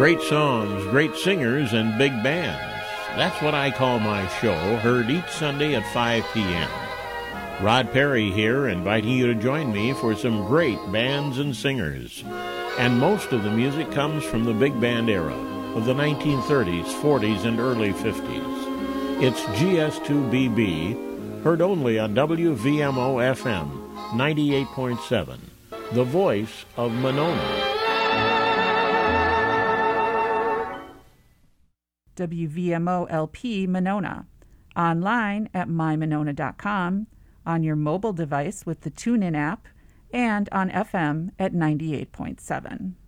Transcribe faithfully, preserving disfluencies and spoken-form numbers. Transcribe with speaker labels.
Speaker 1: Great songs, great singers, and big bands. That's what I call my show, heard each Sunday at five p.m. Rod Perry here, inviting you to join me for some great bands and singers. And most of the music comes from the big band era of the nineteen thirties, forties, and early fifties. It's G S two B B, heard only on W V M O F M ninety-eight point seven, the voice of Monona.
Speaker 2: W V M O L P Monona, online at my monona dot com, on your mobile device with the TuneIn app, and on F M at ninety-eight point seven.